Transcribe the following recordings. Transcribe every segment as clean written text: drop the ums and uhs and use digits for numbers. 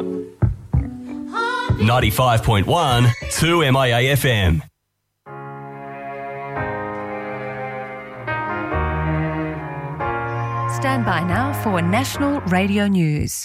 95.1 2MIA FM. Stand by now for National Radio News.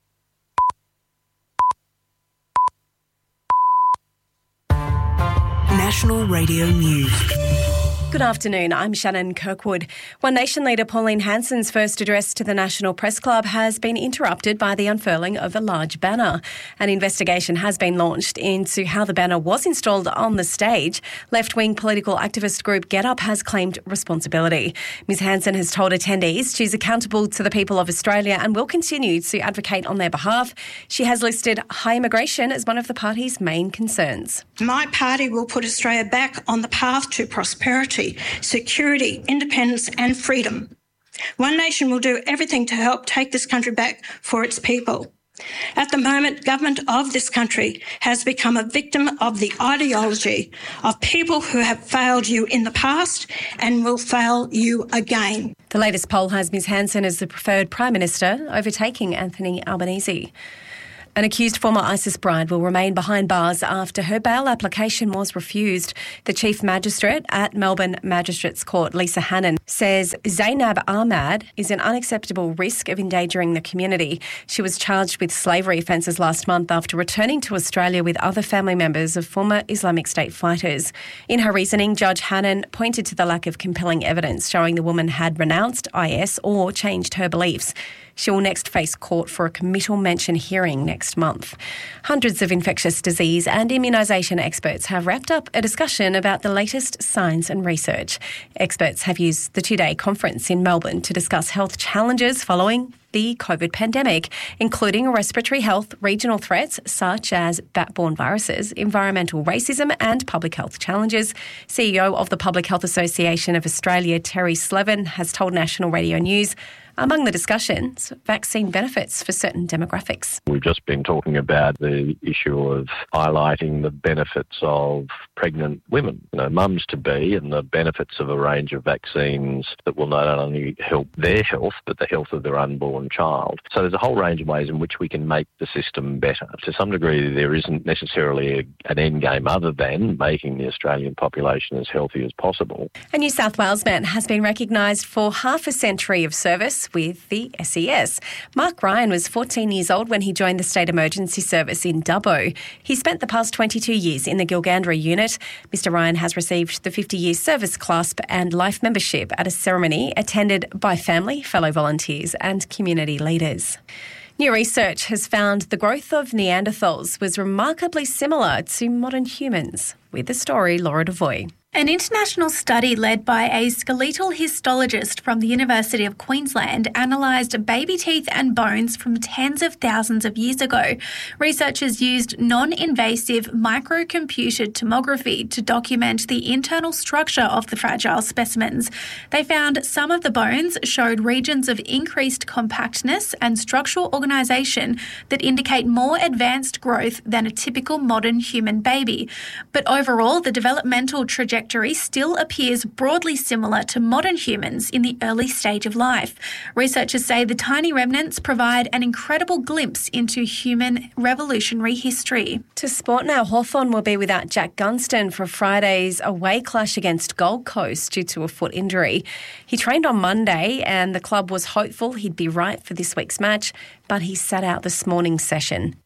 National Radio News. Good afternoon, I'm Shannon Kirkwood. One Nation leader Pauline Hanson's first address to the National Press Club has been interrupted by the unfurling of a large banner. An investigation has been launched into how the banner was installed on the stage. Left-wing political activist group GetUp has claimed responsibility. Ms Hanson has told attendees she's accountable to the people of Australia and will continue to advocate on their behalf. She has listed high immigration as one of the party's main concerns. My party will put Australia back on the path to prosperity, security, independence and freedom. One Nation will do everything to help take this country back for its people. At the moment, government of this country has become a victim of the ideology of people who have failed you in the past and will fail you again. The latest poll has Ms Hanson as the preferred Prime Minister, overtaking Anthony Albanese. An accused former ISIS bride will remain behind bars after her bail application was refused. The Chief Magistrate at Melbourne Magistrates Court, Lisa Hannon, says Zainab Ahmad is an unacceptable risk of endangering the community. She was charged with slavery offences last month after returning to Australia with other family members of former Islamic State fighters. In her reasoning, Judge Hannon pointed to the lack of compelling evidence showing the woman had renounced IS or changed her beliefs. She will next face court for a committal mention hearing next month. Hundreds of infectious disease and immunisation experts have wrapped up a discussion about the latest science and research. Experts have used the two-day conference in Melbourne to discuss health challenges following the COVID pandemic, including respiratory health, regional threats such as bat-borne viruses, environmental racism and public health challenges. CEO of the Public Health Association of Australia, Terry Slevin, has told National Radio News among the discussions, vaccine benefits for certain demographics. We've just been talking about the issue of highlighting the benefits of pregnant women, mums-to-be, and the benefits of a range of vaccines that will not only help their health, but the health of their unborn child. So there's a whole range of ways in which we can make the system better. To some degree, there isn't necessarily an end game other than making the Australian population as healthy as possible. A New South Wales man has been recognised for half a century of service with the SES. Mark Ryan was 14 years old when he joined the State Emergency Service in Dubbo. He spent the past 22 years in the Gilgandra unit. Mr Ryan has received the 50-year service clasp and life membership at a ceremony attended by family, fellow volunteers and community leaders. New research has found the growth of Neanderthals was remarkably similar to modern humans. With the story, Laura Devoy. An international study led by a skeletal histologist from the University of Queensland analysed baby teeth and bones from tens of thousands of years ago. Researchers used non-invasive microcomputed tomography to document the internal structure of the fragile specimens. They found some of the bones showed regions of increased compactness and structural organisation that indicate more advanced growth than a typical modern human baby. But overall, the developmental trajectory still appears broadly similar to modern humans in the early stage of life. Researchers say the tiny remnants provide an incredible glimpse into human revolutionary history. To sport now, Hawthorn will be without Jack Gunston for Friday's away clash against Gold Coast due to a foot injury. He trained on Monday and the club was hopeful he'd be right for this week's match, but he sat out this morning's session.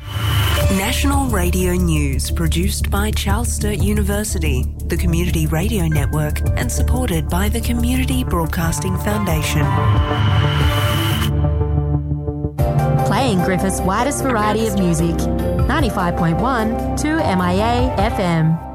National Radio News, produced by Charles Sturt University, the Community Radio Network, and supported by the Community Broadcasting Foundation. Playing Griffith's widest variety of music. 95.1 2MIA FM.